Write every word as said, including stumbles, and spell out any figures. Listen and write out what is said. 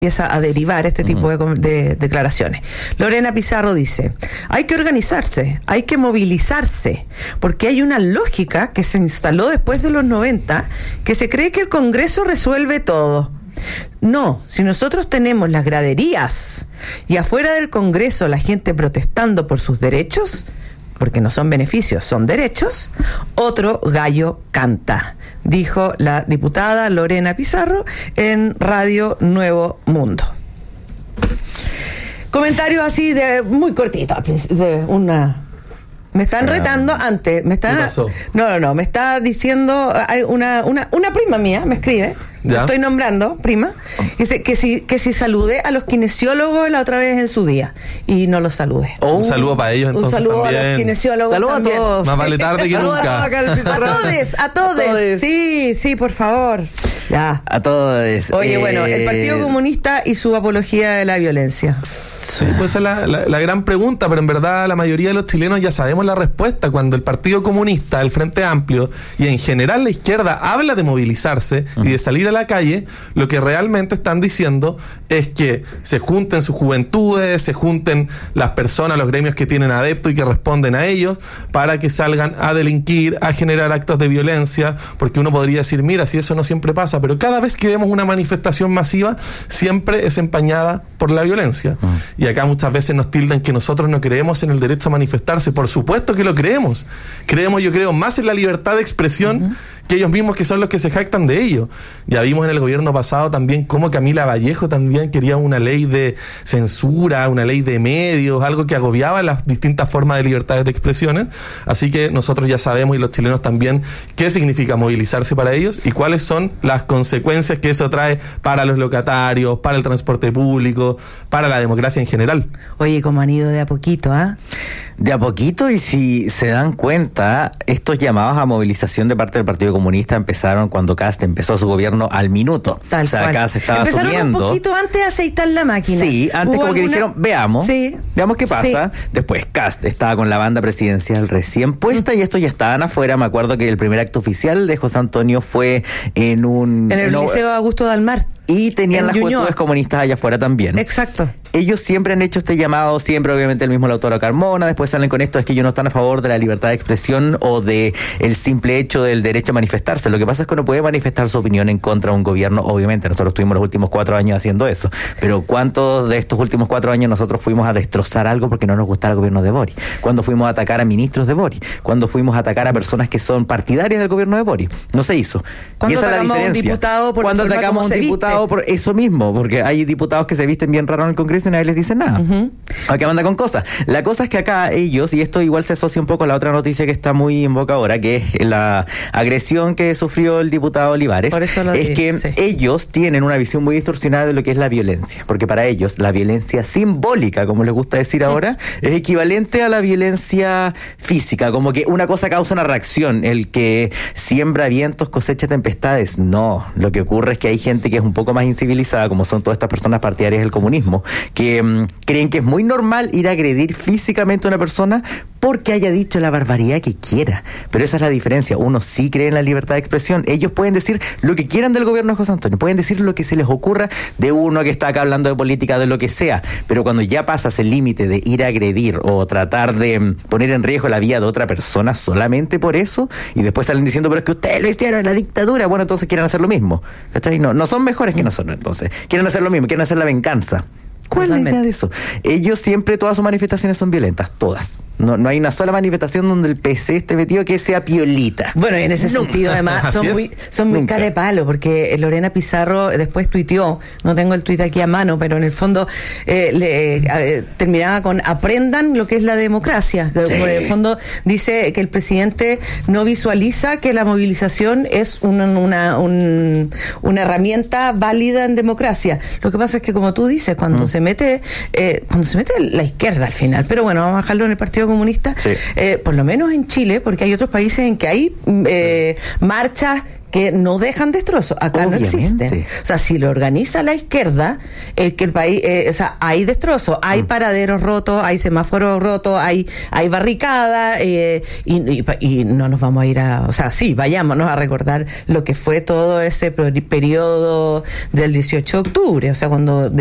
empieza a derivar este tipo de, de declaraciones. Lorena Pizarro dice, hay que organizarse, hay que movilizarse, porque hay una lógica que se instaló después de los noventa, que se cree que el Congreso resuelve todo. No, si nosotros tenemos las graderías y afuera del Congreso la gente protestando por sus derechos, porque no son beneficios, son derechos, otro gallo canta, dijo la diputada Lorena Pizarro en Radio Nuevo Mundo. Comentarios así de muy cortito, de una... Me están retando antes, me están... No, no, no, me está diciendo, hay una, una, una prima mía me escribe, ¿ya? Estoy nombrando, prima, dice que si, que si saludé a los kinesiólogos la otra vez en su día, y no los saludé. Oh, un saludo para ellos entonces. Un saludo también. A los kinesiólogos. Saludos también. a todos. Más vale tarde que nunca. A todos, a todos. Sí, sí, por favor. Ya. A todos. Oye, eh... bueno, el Partido Comunista y su apología de la violencia. Sí, pues esa es la, la, la gran pregunta, pero en verdad la mayoría de los chilenos ya sabemos la respuesta. Cuando el Partido Comunista, el Frente Amplio y en general la izquierda habla de movilizarse uh-huh. y de salir a la calle, lo que realmente están diciendo es que se junten sus juventudes, se junten las personas, los gremios que tienen adeptos y que responden a ellos para que salgan a delinquir, a generar actos de violencia, porque uno podría decir, mira, si eso no siempre pasa, pero cada vez que vemos una manifestación masiva siempre es empañada por la violencia. Uh-huh. Y acá muchas veces nos tildan que nosotros no creemos en el derecho a manifestarse. Por supuesto que lo creemos. Creemos, yo creo, más en la libertad de expresión uh-huh. que ellos mismos, que son los que se jactan de ello. Ya vimos en el gobierno pasado también cómo Camila Vallejo también quería una ley de censura, una ley de medios, algo que agobiaba las distintas formas de libertades de expresiones. Así que nosotros ya sabemos, y los chilenos también, qué significa movilizarse para ellos y cuáles son las consecuencias que eso trae para los locatarios, para el transporte público, para la democracia en general. Oye, como han ido de a poquito, ¿ah? ¿eh? De a poquito, y si se dan cuenta, estos llamados a movilización de parte del Partido Comunista empezaron cuando Kast empezó su gobierno al minuto. Tal o sea, cual. Kast estaba Empezaron asumiendo. un poquito antes de aceitar la máquina. Sí, antes como alguna... que dijeron, veamos, sí. veamos qué pasa. Sí. Después Kast estaba con la banda presidencial recién puesta mm. y estos ya estaban afuera. Me acuerdo que el primer acto oficial de José Antonio fue en un... En el en Liceo Augusto Dalmar. Y tenían las juventudes comunistas allá afuera también. Exacto. Ellos siempre han hecho este llamado, siempre obviamente el mismo Lautaro Carmona, después salen con esto, es que ellos no están a favor de la libertad de expresión o de el simple hecho del derecho a manifestarse. Lo que pasa es que uno puede manifestar su opinión en contra de un gobierno, obviamente, nosotros tuvimos los últimos cuatro años haciendo eso, pero ¿cuántos de estos últimos cuatro años nosotros fuimos a destrozar algo porque no nos gustaba el gobierno de Boric? ¿Cuándo fuimos a atacar a ministros de Boric? ¿Cuándo fuimos a atacar a personas que son partidarias del gobierno de Boric? No se hizo. ¿Cuándo atacamos a un diputado por ¿Cuándo atacamos a un diputado por eso mismo? Porque hay diputados que se visten bien raro en el Congreso y nadie les dice nada. Uh-huh. Acá manda con cosas. La cosa es que acá ellos, y esto igual se asocia un poco a la otra noticia que está muy en boca ahora, que es la agresión que sufrió el diputado Olivares, Por eso lo es digo, que sí. ellos tienen una visión muy distorsionada de lo que es la violencia, porque para ellos la violencia simbólica, como les gusta decir ahora, es equivalente a la violencia física, como que una cosa causa una reacción, el que siembra vientos cosecha tempestades. No, lo que ocurre es que hay gente que es un poco más incivilizada, como son todas estas personas partidarias del comunismo, que mmm, creen que es muy normal ir a agredir físicamente a una persona porque haya dicho la barbaridad que quiera. Pero esa es la diferencia. Uno sí cree en la libertad de expresión. Ellos pueden decir lo que quieran del gobierno de José Antonio, pueden decir lo que se les ocurra de uno que está acá hablando de política, de lo que sea, pero cuando ya pasas el límite de ir a agredir o tratar de poner en riesgo la vida de otra persona solamente por eso, y después salen diciendo, pero es que ustedes lo hicieron en la dictadura, bueno, entonces quieren hacer lo mismo, ¿cachai? No, no son mejores que nosotros, entonces quieren hacer lo mismo, quieren hacer la venganza. ¿Cuál es la idea de eso? Ellos siempre, todas sus manifestaciones son violentas, todas. No, no hay una sola manifestación donde el P C esté metido que sea piolita. Bueno, y en ese Nunca. sentido, además, son muy, son muy cara de palo, porque Lorena Pizarro después tuiteó, no tengo el tuit aquí a mano, pero en el fondo eh, le, eh, terminaba con aprendan lo que es la democracia. Sí. En el fondo dice que el presidente no visualiza que la movilización es una, una, un, una herramienta válida en democracia. Lo que pasa es que, como tú dices, cuando mm. se mete eh, cuando se mete la izquierda al final, pero bueno, vamos a dejarlo en el Partido Comunista, sí. eh, por lo menos en Chile, porque hay otros países en que hay eh, marchas que no dejan destrozos. Acá Obviamente. no existen. O sea, si lo organiza la izquierda, el que el país, eh, o sea, hay destrozos, hay mm. paraderos rotos, hay semáforos rotos, hay, hay barricadas, eh, y, y, y no nos vamos a ir a, o sea, sí, vayámonos a recordar lo que fue todo ese periodo del dieciocho de octubre, o sea, cuando